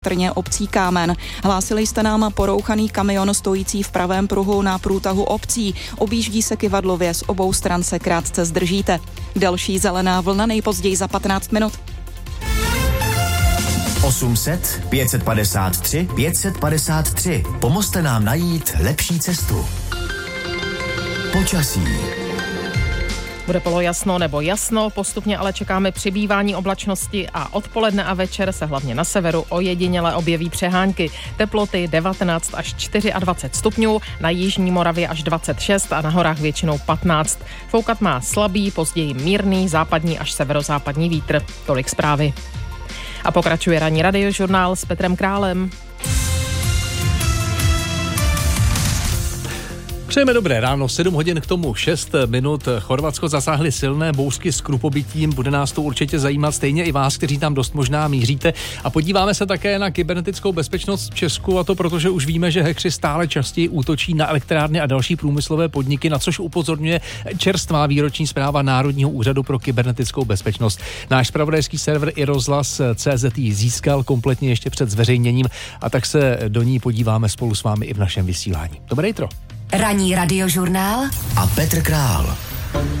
Trně obcí Kámen. Hlásili jste nám porouchaný kamion stojící v pravém pruhu na průtahu obcí. Objíždí se kyvadlově, z obou stran se krátce zdržíte. Další zelená vlna nejpozději za 15 minut. 800 553 553. Pomozte nám najít lepší cestu. Počasí. Bude polojasno nebo jasno, postupně ale čekáme přibývání oblačnosti a odpoledne a večer se hlavně na severu ojediněle objeví přehánky. Teploty 19 až 24 stupňů, na jižní Moravě až 26 a na horách většinou 15. Foukat má slabý, později mírný západní až severozápadní vítr. Tolik zprávy. A pokračuje ranní radiožurnál s Petrem Králem. Přejeme dobré ráno, 7 hodin k tomu 6 minut. Chorvatsko zasáhly silné bouřky s krupobytím, bude nás to určitě zajímat, stejně i vás, kteří tam dost možná míříte. A podíváme se také na kybernetickou bezpečnost v Česku, a to protože už víme, že hackři stále častěji útočí na elektrárny a další průmyslové podniky, na což upozorňuje čerstvá výroční zpráva Národního úřadu pro kybernetickou bezpečnost. Náš zpravodajský server iRozhlas.cz ji získal kompletně ještě před zveřejněním, a tak se do ní podíváme spolu s vámi i v našem vysílání. Dobré jitro. Ranní radiožurnál a Petr Král.